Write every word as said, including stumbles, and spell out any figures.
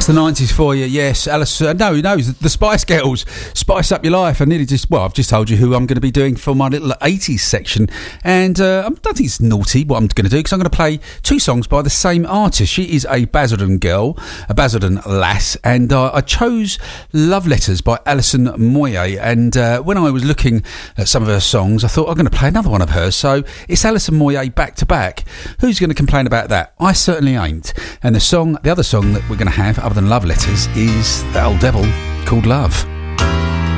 the nineties for you, yes. Alice, uh, no, no, the Spice Girls, Spice Up Your Life. I nearly just, well, I've just told you who I'm going to be doing for my little eighties section. And uh, I don't think it's naughty what I'm going to do, because I'm going to play two songs by the same artist. She is a Basildon girl, a Basildon lass, and uh, I chose Love Letters by Alison Moyet. And uh, when I was looking at some of her songs, I thought I'm going to play another one of hers. So it's Alison Moyet back to back. Who's going to complain about that? I certainly ain't. And the song, the other song that we're going to have, other than Love Letters, is that old devil called Love.